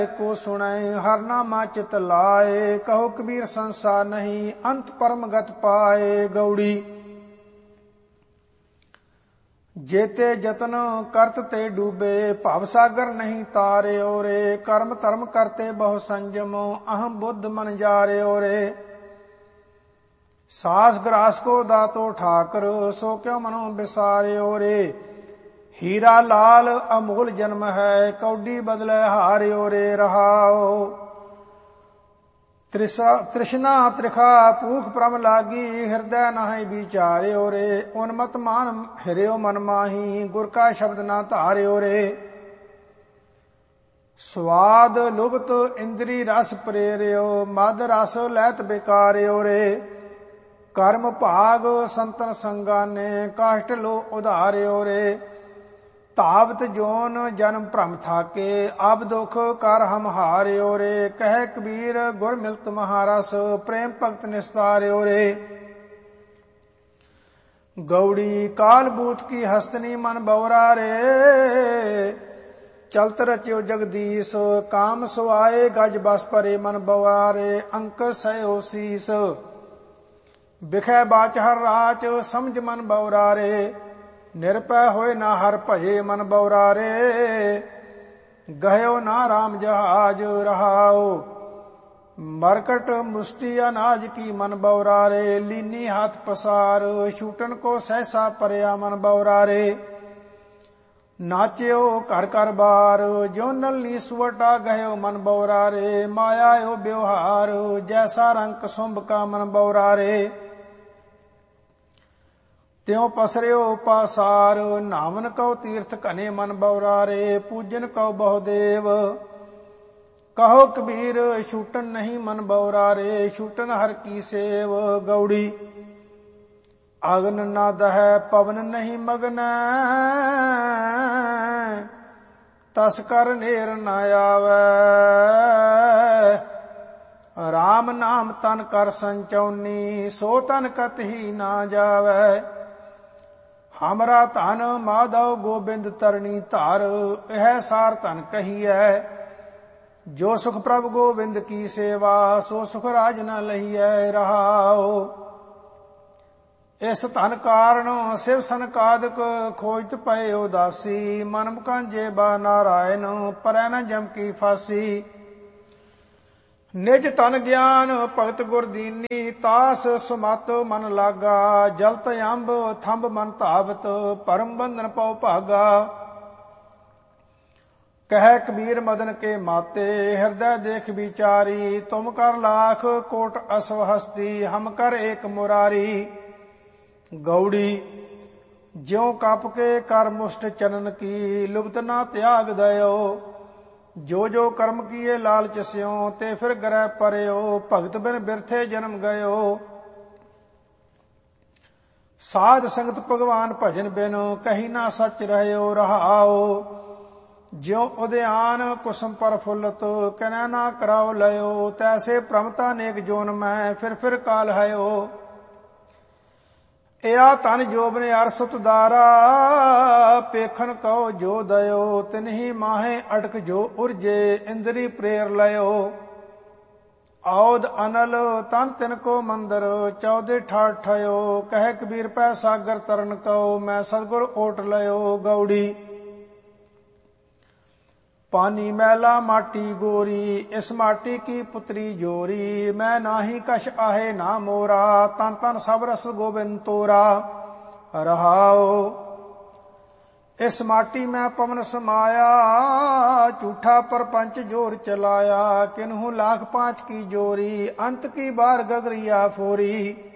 को सुनै हर नामा चित लाए। कहो कबीर संसार नहीं अंत परम गत पाए। गौड़ी जेते जतन करत ते डूबे भव सागर नहीं तारे ओरे। कर्म धर्म करते बहु संजम अहम बुद्ध मन जारे ओरे। सास ग्रास को दातो ठाकर सो क्यों मनो बिसारे ओरे। हीरा लाल अमोल जन्म है कौडी बदले हारे ओरे। रहाओ तृष्णा त्रिखा भूख परम लागी हृदय नाहि विचारे ओरे। उन्मत मान हिरियो मन माही गुर का शब्द ना धारे ओरे। स्वाद लुभत इंद्री रस प्रेरियो मद रस लैत बेकारे ओरे। कर्म भाग संतन संगाने काष्ट लो उधारे ओरे। तावत जोन जन्म भ्रम थाके अब दुख कर हम हारे ओरे। कह कबीर गुर मिलत महारस प्रेम भगत निस्तारे ओरे। गौड़ी काल बूत की हस्तनी मन बौरा रे। चलत रच्यो जगदीश काम सुआए गज बस परे मन बवारे। अंक सयो शीस बिखै बाच हर राच समझ मन बौरा रे। निरपै होए ना हर भये मन बौरा रे। गयो ना राम जहाज रहाओ मरकट मुष्टि अनाज की मन बौरा रे। लीनी हाथ पसार छूटन को सहसा परया मन बौरा रे। नाच्यो घर घर बार जो नलनी सुवटा गयो मन बौरा रे। माया यो व्यवहार जैसा रंग सुंभ का मन बौरा रे। त्यों पसरियो पासार नावन कौ तीर्थ कने मन बौरा रे। पूजन कौ बहुदेव कहो कबीर छूटन नहीं मन बौरा रे। छूटन हर की सेव। गौड़ी अग्न न दह पवन नहीं मगन तस्कर नेर न आवे। राम नाम तन कर संचौनी सो तन कत ही ना जावे। हमरा धन माधव गोबिंद तरणी धार यह सार धन कही है। जो सुख प्रभु गोविंद की सेवा सो सुख राज न लही है। रहाओ इस धन कारण शिव सनकादक खोजत पए उदासी। मन मुकांजे बा नारायण परै न जम की फांसी। निज तन ज्ञान भगत गुर दीनी तास सुमत मन लागा। जलत अंब थंब मन धावत परम बंधन पौ भागा। कह कबीर मदन के माते हृदय देख विचारी। तुम कर लाख कोट असवहस्ती हम कर एक मुरारी। गौड़ी ज्यों कप के कर मुष्ट चनन की लुप्त ना त्याग दयो। जो जो कर्म किए लालच स्यों ते फिर ग्रह परयो। भगत बिन बिरथे जन्म गयो। साध संगत भगवान भजन बिन कही ना सच रहयो। रहाओ ज्यों उद्यान कुसुम पर फुलत कनै ना कराओ लयो। तैसे प्रमता नेक जोन में फिर काल हयो। या तन जोबने अरसत दारा पेखन कहो जो दयो। तिन्ही माहे अटक जो उर्जे इंद्री प्रेर लयो। औद अनल तन तिनको मंदर चौदे ठाठ ठयो। कह कबीर पै सागर तरन कहो मैं सदगुर ओट लयो। गौड़ी पानी मैला माटी गोरी इस माटी की पुत्री जोरी। मैं नाही कश आहे ना मोरा तन तन सब रस गोबिंद तोरा। रहाओ इस माटी में पवन समाया झूठा परपंच जोर चलाया। किन्हू लाख पांच की जोरी अंत की बार गगरिया फोरी।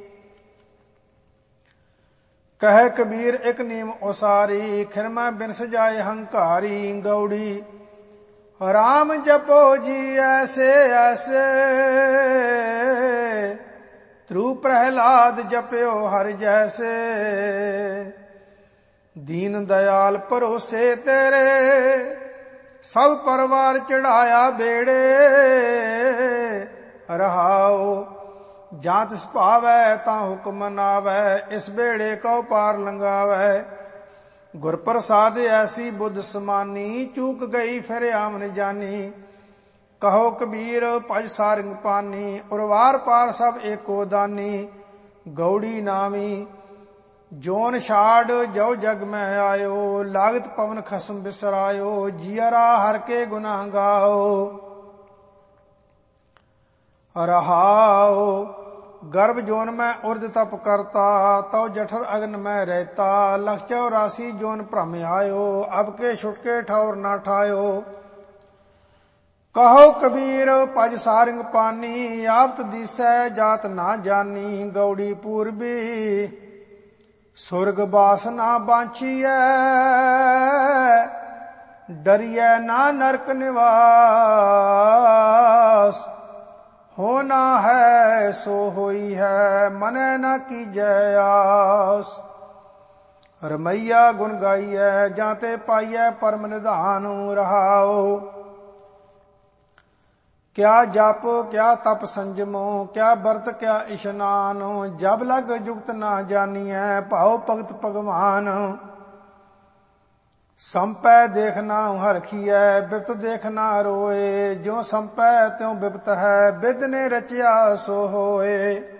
कह कबीर एक नीम उसारी खिर में बिन सजाए हंकारी। गौड़ी राम जपो जी ऐसे ऐसे ध्रुव प्रहलाद जप्यो हर जैसे। दीन दयाल भरोसे तेरे सब परवार चढ़ाया बेड़े। रहाओ जात सुभावै ता हुक्म नावै इस बेड़े को पार लंघावै। गुर प्रसाद ऐसी बुद्ध समानी चूक गई फिर आमन जानी। कहो कबीर भज सारंग पानी, उर्वार पार सब एको दानी। गौड़ी नामी जोन छाड़ जो जग में आयो, लागत पवन खसम बिसरायो। जियरा हर के गुनाह गाओ, रहाओ गर्भ जोन में उर्द तप करता, तो जठर अग्न में रहता। लख 84 जोन भ्रम आयो, अब के छुटके ठौर ना ठायो। कहो कबीर भज सारंग पानी, आपत दिसै जात ना जानी। गौड़ी पूर्वी सुरग बास ना बांछिए, डरिए ना नरक निवास। होना है सो होई है, मने न कीजै आस। रमैया गुण गाइए, जाते पाइए परम निधान। रहाओ क्या जप क्या तप संजमो, क्या व्रत क्या इशनान। जब लग जुगत ना जानिए, भाव भगत भगवान। संपै देखना हरखिए, बिपत देखना रोए। जो संपै त्यों बिपत है, बिद ने रचिया सो होए।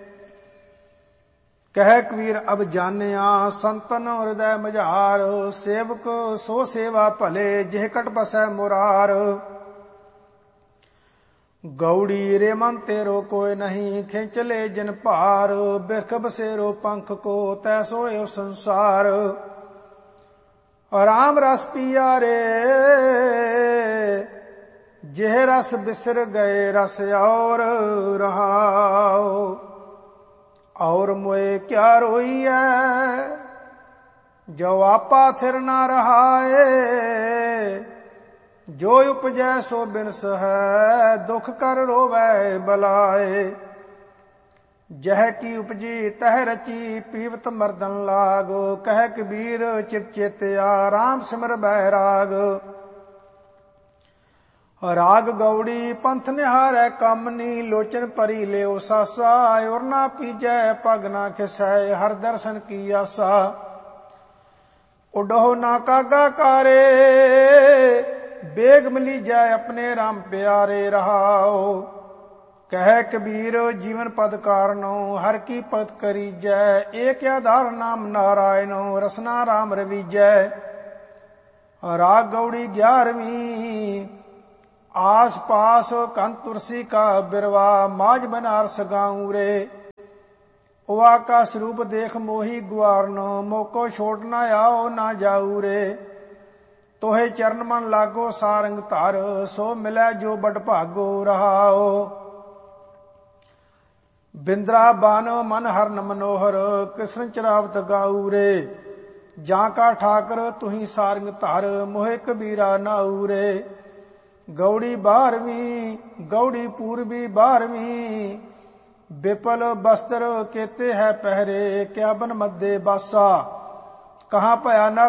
कह कबीर अब जानिया, संतन हृदय मझार। सेवक सो सेवा भले, जेह कट बसै मुरार। गौड़ी रे मन तेरो कोय नहीं, खिंच ले जिन भार। बिरख बसेरो पंख को, तैसो यो संसार। राम रस पिया रे, जेह रस बिसर गए रस और। रहाओ और मोए क्या रोई है, जो आपा थिर ना रहाए। जो उपजै सो बिनस है, दुख कर रोवै बलाए। जह की उपजी तह रची, पीवत मर्दन लाग। कह कबीर चित चेत्या, राम सिमर बैराग। राग गौड़ी पंथ निहारै कामनी, लोचन परी लेओ सासा। और ना पीजै पग ना खिसै, हर दर्शन की आसा। उडहो ना कागा कारे, बेग मिली जाय अपने राम प्यारे। रहाओ कह कबीर जीवन पद कारणो, हर की पद करी जय। एक आधार नाम नारायणो, रसना राम रविजय। राग गौड़ी 11वीं। आस पास कंत तुलसी का बिरवा, माज बनारस गाऊं रे। उवा का स्वरूप देख मोही गुआरनो, मोको छोड़ ना आओ ना जाऊ रे। तोहे चरण मन लागो सारंग धर, सो मिलै जो बड़ भागो। रहाओ बिंद्रावन मन हरन मनोहर, कृष्ण चरावत गाऊ रे। जा का ठाकर तुही सारंग धर, मोहे कबीरा नाऊ रे। गौड़ी 12वीं। गौड़ी पूर्वी 12वीं। विपल बस्त्र केते है पहरे, क्या बन मध्य बासा। कहाँ पया नर